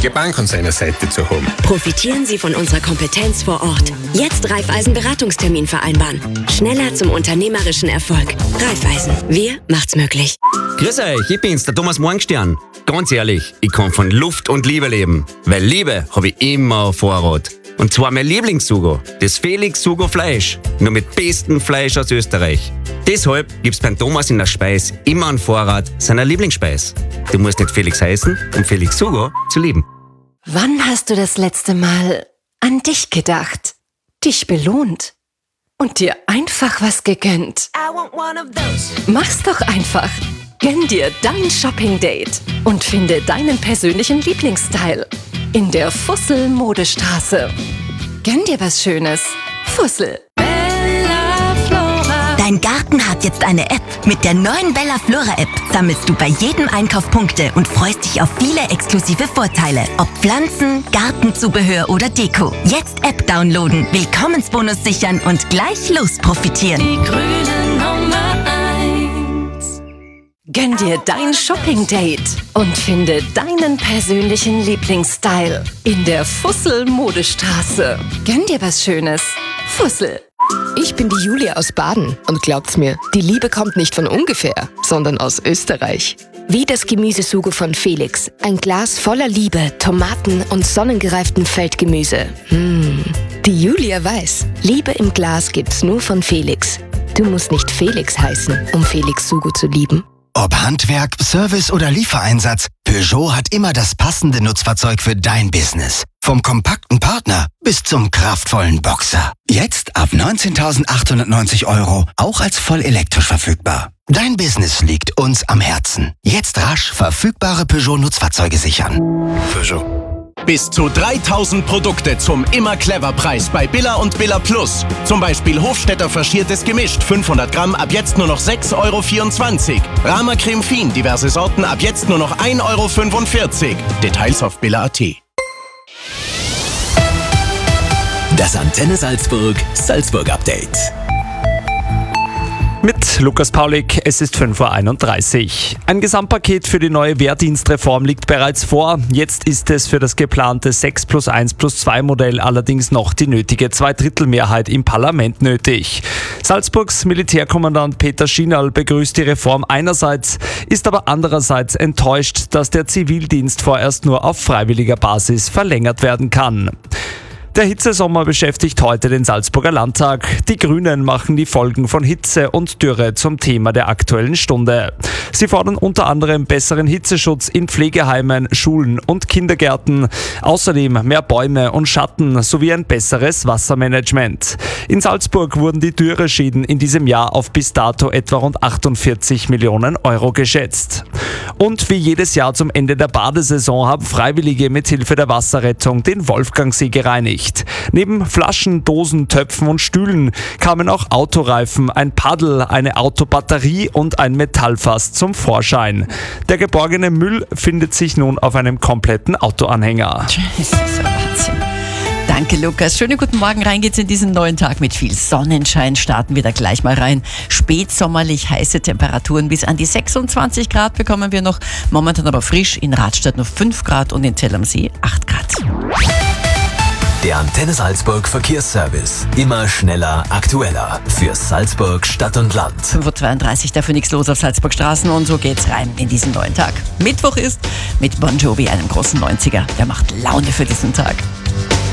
richtige Bank an seiner Seite zu haben. Profitieren Sie von unserer Kompetenz vor Ort. Jetzt Raiffeisen-Beratungstermin vereinbaren. Schneller zum unternehmerischen Erfolg. Raiffeisen. Wir macht's möglich. Grüß euch, ich bin's, der Thomas Morgenstern. Ganz ehrlich, ich kann von Luft und Liebe leben. Weil Liebe habe ich immer auf Vorrat. Und zwar mein Lieblingssugo, das Felix Sugo Fleisch. Nur mit bestem Fleisch aus Österreich. Deshalb gibt's beim Thomas in der Speis immer einen Vorrat seiner Lieblingsspeis. Du musst nicht Felix heißen, um Felix Sugo zu lieben. Wann hast du das letzte Mal an dich gedacht, dich belohnt und dir einfach was gegönnt? Mach's doch einfach. Gönn dir dein Shopping-Date und finde deinen persönlichen Lieblingsstyle in der Fussel Modestraße. Gönn dir was Schönes. Fussel. Dein Garten hat jetzt eine App. Mit der neuen Bella Flora App sammelst du bei jedem Einkauf Punkte und freust dich auf viele exklusive Vorteile. Ob Pflanzen, Gartenzubehör oder Deko. Jetzt App downloaden, Willkommensbonus sichern und gleich los profitieren. Die grüne Nummer 1. Gönn dir dein Shopping-Date und finde deinen persönlichen Lieblingsstyle in der Fussel Modestraße. Gönn dir was Schönes. Fussel. Ich bin die Julia aus Baden und glaubt's mir, die Liebe kommt nicht von ungefähr, sondern aus Österreich. Wie das Gemüsesugo von Felix. Ein Glas voller Liebe, Tomaten und sonnengereiftem Feldgemüse. Die Julia weiß, Liebe im Glas gibt's nur von Felix. Du musst nicht Felix heißen, um Felix Sugo zu lieben. Ob Handwerk, Service oder Liefereinsatz, Peugeot hat immer das passende Nutzfahrzeug für dein Business. Vom kompakten Partner bis zum kraftvollen Boxer. Jetzt ab 19.890 €, auch als voll elektrisch verfügbar. Dein Business liegt uns am Herzen. Jetzt rasch verfügbare Peugeot-Nutzfahrzeuge sichern. Peugeot. Bis zu 3000 Produkte zum Immer-Clever-Preis bei Billa und Billa Plus. Zum Beispiel Hofstetter faschiertes Gemischt, 500 Gramm, ab jetzt nur noch 6,24 €. Rama Creme Fin, diverse Sorten, ab jetzt nur noch 1,45 €. Details auf billa.at. Das Antenne Salzburg Update. Mit Lukas Paulik, es ist 5:31 Uhr. Ein Gesamtpaket für die neue Wehrdienstreform liegt bereits vor. Jetzt ist es für das geplante 6+1+2 Modell allerdings noch die nötige Zweidrittelmehrheit im Parlament nötig. Salzburgs Militärkommandant Peter Schienal begrüßt die Reform einerseits, ist aber andererseits enttäuscht, dass der Zivildienst vorerst nur auf freiwilliger Basis verlängert werden kann. Der Hitzesommer beschäftigt heute den Salzburger Landtag. Die Grünen machen die Folgen von Hitze und Dürre zum Thema der Aktuellen Stunde. Sie fordern unter anderem besseren Hitzeschutz in Pflegeheimen, Schulen und Kindergärten. Außerdem mehr Bäume und Schatten sowie ein besseres Wassermanagement. In Salzburg wurden die Dürreschäden in diesem Jahr auf bis dato etwa rund 48 Millionen € geschätzt. Und wie jedes Jahr zum Ende der Badesaison haben Freiwillige mit Hilfe der Wasserrettung den Wolfgangsee gereinigt. Neben Flaschen, Dosen, Töpfen und Stühlen kamen auch Autoreifen, ein Paddel, eine Autobatterie und ein Metallfass zum Vorschein. Der geborgene Müll findet sich nun auf einem kompletten Autoanhänger. Das ist so Wahnsinn. Danke, Lukas. Schönen guten Morgen. Rein geht's in diesen neuen Tag mit viel Sonnenschein. Starten wir da gleich mal rein. Spätsommerlich heiße Temperaturen bis an die 26 Grad bekommen wir noch. Momentan aber frisch. In Radstadt nur 5 Grad und in Tell am See 8 Grad. Der Antenne Salzburg Verkehrsservice. Immer schneller, aktueller. Für Salzburg, Stadt und Land. 5:32 Uhr, dafür nichts los auf Salzburg Straßen und so geht's rein in diesen neuen Tag. Mittwoch ist mit Bon Jovi, einem großen 90er. Der macht Laune für diesen Tag.